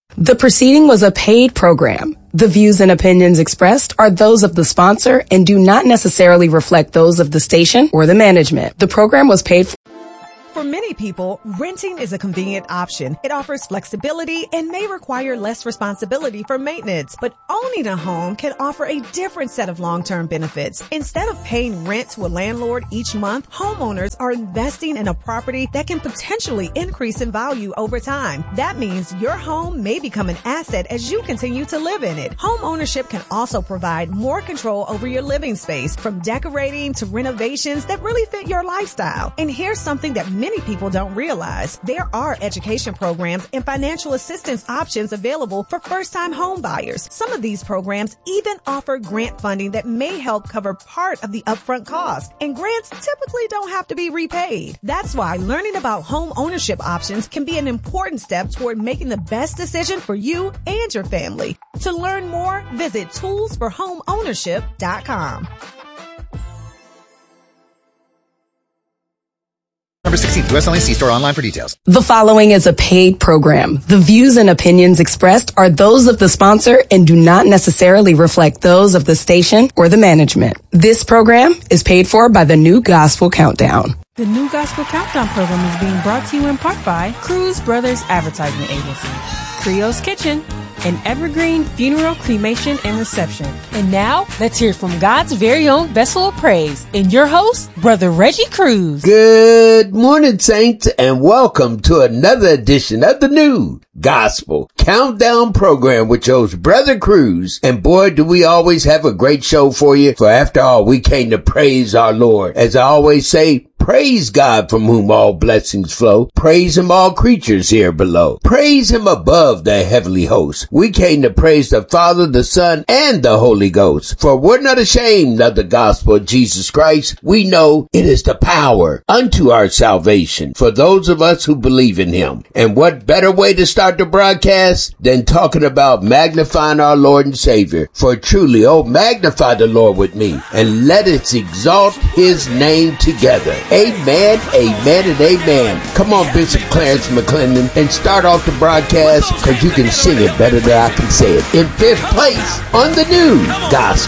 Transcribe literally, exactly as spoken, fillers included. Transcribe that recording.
The proceeding was a paid program. The views and opinions expressed are those of the sponsor and do not necessarily reflect those of the station or the management. The program was paid for. For many people, renting is a convenient option. It offers flexibility and may require less responsibility for maintenance. But owning a home can offer a different set of long-term benefits. Instead of paying rent to a landlord each month, homeowners are investing in a property that can potentially increase in value over time. That means your home may become an asset as you continue to live in it. Home ownership can also provide more control over your living space, from decorating to renovations that really fit your lifestyle. And here's something that many people don't realize. There are education programs and financial assistance options available for first-time home buyers. Some of these programs even offer grant funding that may help cover part of the upfront cost. And grants typically don't have to be repaid. That's why learning about home ownership options can be an important step toward making the best decision for you and your family. To learn more, visit tools for home ownership dot com. Number sixteenth, U S only. See store online for details. The following is a paid program. The views and opinions expressed are those of the sponsor and do not necessarily reflect those of the station or the management. This program is paid for by the New Gospel Countdown. The New Gospel Countdown program is being brought to you in part by Cruz Brothers Advertising Agency, Creole's Kitchen, and Evergreen Funeral, Cremation, and Reception. And now, let's hear from God's very own vessel of praise and your host, Brother Reggie Cruz. Good morning, saints, and welcome to another edition of the New Gospel Countdown program with your host, Brother Cruz. And boy, do we always have a great show for you. For after all, we came to praise our Lord. As I always say, praise God from whom all blessings flow. Praise him, all creatures here below. Praise him above the heavenly host. We came to praise the Father, the Son, and the Holy Ghost. For we're not ashamed of the gospel of Jesus Christ. We know it is the power unto our salvation for those of us who believe in him. And what better way to start the broadcast than talking about magnifying our Lord and Savior? For truly, oh, magnify the Lord with me, and let us exalt his name together. Amen, amen, and amen. Come on, Bishop Clarence McClendon, and start off the broadcast, because you can sing it better than I can say it. In fifth place on the New Gospel